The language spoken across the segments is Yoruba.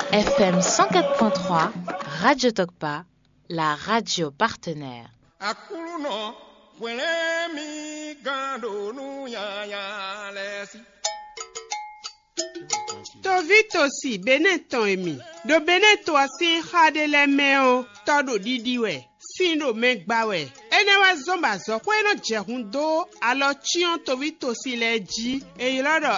FM 104.3, Radio Tokpa, la radio partenaire. Tovito si Beneton emi. Do Beneto si khade le meo todo didiwe. Sino megbawe. Enewa zomba zo kweno jehundo alo chion tovito si leji e yolodo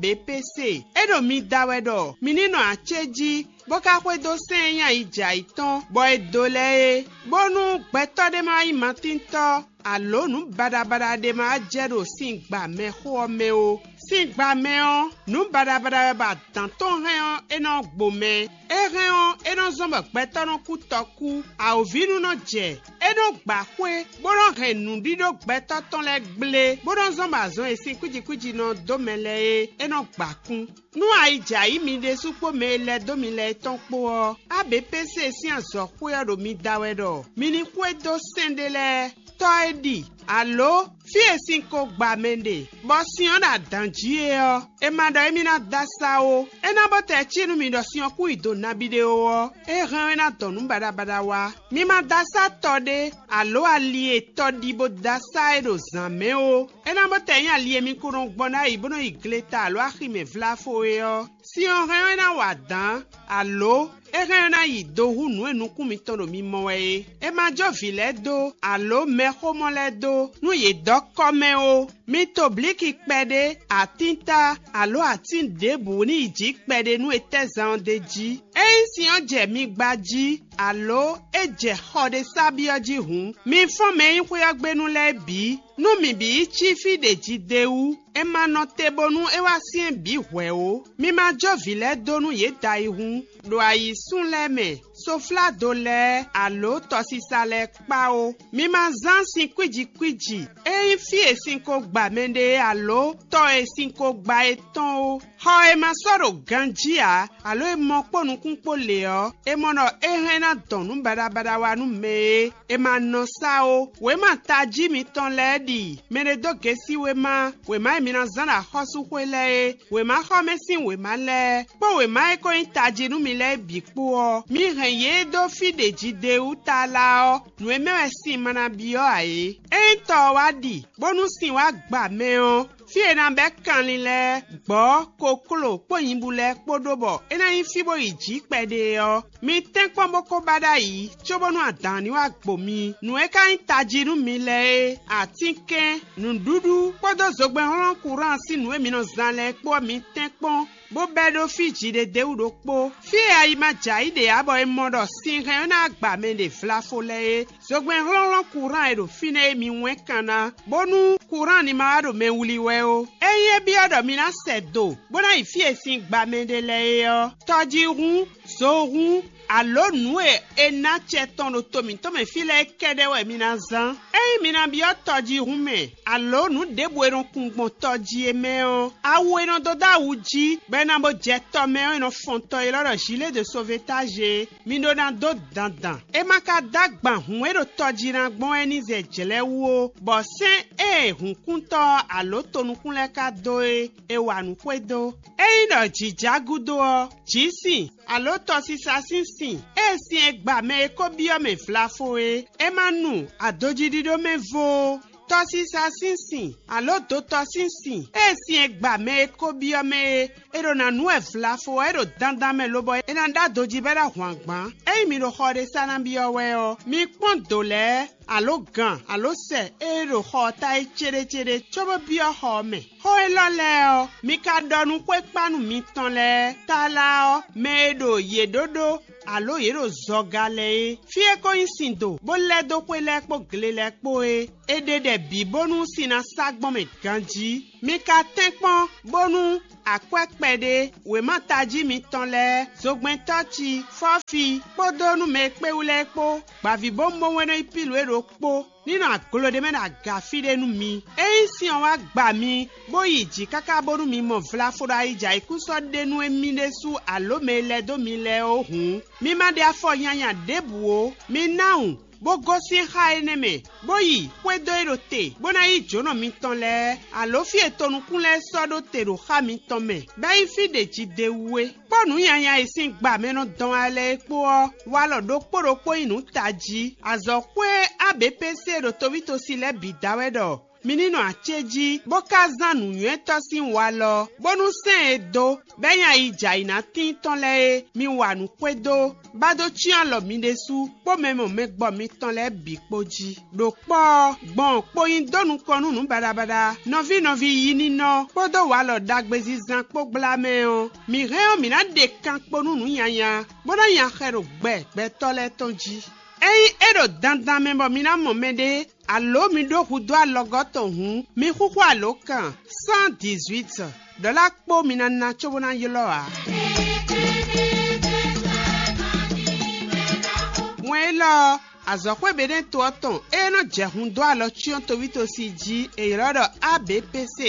ABPC. Edo mi dawedo. Minino acheji. Boka kwe do senya ija iton. Boy dole. Bonu beto de ma imatinto. Alo nu badabada de ma jero singba me ho me o. Singba me o. Nu badabada ba tanton reon eno gbome. E reon eno zomba beto no kutoku. A ovinu no je. Eno gba kwe. Bono renu dido beto ton le gle. Bono zomba zon e sin kuji no domele e. Eno gba kun. Nu aija imi de supo me le domile ton po. ABPC si an so kwe do mi dawedo. Mini kwe do sendele. Toedi. Allo, fie sinko gba mende. Bosion da danjie o. E mando emi na dasa o. E na bote chinu mi do sion ku ido na video o. E ran na tonu bada wa. Mi ma dasa tode. Allo alie todi bo dasa e do zame o. E na bote yin alie mi kuron gbona ibono igleta allo akime vlafo e o. Si on ran na wadan. Allo, e ran na yi do hunu enu ku mi tono mi moe. E ma jo vile do. Allo me homo le do. Nu ye dok kome o. Mi to bliki kpede. Atinta. Alo atin debu ni iji kpede nu etezan deji. E si yon je mi gbaji. Alo eje hode sabioji hun. Mi fon me yin kwe gbenu le bi. Nu mi bi chifi deji deu. E ma no tebonu e wa sien bi hwe o. Mi ma jo vile donu ye dai hun. Do ayi sun le me. Sofla do le. Alo tosi sale kpa o. Mi ma zan sin kwiji. E yin fi e sin ko gba mende alo. To e sin ko gba eton o. Ho e ma soro ganji a. Alo e mo ponu kunpo le o. E mono e hena donu bada wa nu me. E ma no sa o. We ma taji mi ton le di. Mene do gesi we ma e mina zana hosu kwele. We ma ho me sin we ma le. Po we ma e ko in taji nu mi le bikpo o. Mi renye do fi de jide u tala o. Nu e me si mana bio ae. E to wadi. Bonu sin wa gba me o. Fi na be kanlile gbo kokolo poyinbule podobo ena yin fibo iji pede yo mi tenpon boko bada yi chobonu adan ni wa gbo mi nu e ka intajiru mi le atinke nu dudu podo zogbe ran kuran si nu e mi no zanle po mi tenpon bo bedo fiji de deudo po fi ayi ma jai de abo e modo sin re na gba me de flafo le zogbe ran kuran e do fine mi wen kana bonu kuran ni ma do me wuli we o eye bi odo mi na sedo bona ifi esin gba me de le yo toji run so run alo nu e na cheton no to me file kede we mi na zan mi na bi o toji run me alo nu debo eron kungbon toji e me o awo eron do da uji be na bo je to me o no fonto e loro gilet de sauvetage mi do na do dandan e maka dagba hun e do toji na gbon eni ze jele wo bo se hun kunto alo tonu kunle ka do e wa nu kwedo no jijagudo o jisi alo to si sasinsin si egba me ko bi o me flafo e manu adoji dido me vo tosi sasinsin alo do tosinsin si egba me ko bi o me ero na nu e flafo ero dandan me lobo na da doji bera hwangban mi ro hore sana bi o we o mi pon dole alo gan alo se ero ho tai chere chobo bi o ho me ho elole o mi ka donu kwe panu mi ton le tala o medo yedodo alo yero zogale fie ko insindo bo le do kwe le po gle le po edede bi bonu sina sagbon me ganji mi ka tenpon bonu akwekpede we ma taji mi ton le zogben tochi fofi podonu me pe ule po bavi bombo weno ipilu ero po nínú agolode me na gafide nu mi si on wa gba mi boyi ji kaka bonu mi mo vlafora ija ikuso denu emi desu alo me le do mi le ohun mi ma de afọ yanya debu o mi naun bo gosi ha eneme boyi kwedo erote bona yi jono mi ton le alo fi etonu kunle sodo tero ha mi ton me ba ifi de jide we ponu yanya isin gba meno don ale epo wa lo do poropo inu taji azokwe ABPC ro tobito sile bidawedo minino acheji boka zanu yeto sin wa lo bonu sen edo benya ija ina tin ton le mi wa nu kwedo bado chian lo mi desu po memo me gbo mi ton le bipoji do po gbon poyin donu konu nu badabada novi yi nino podo wa lo dagbezi zan po blame o mi re o mi na de kan ponu nu yanya bona yan khero gbe tole tonji Ei edo dandan membo mina momede alo mi do hudo alogoto hun mi huhu alokan 118 dola po mina na chobona yiloa mwelo azokwe beden to oton eno jehun do alo chion to vito si ji e irodo ABPC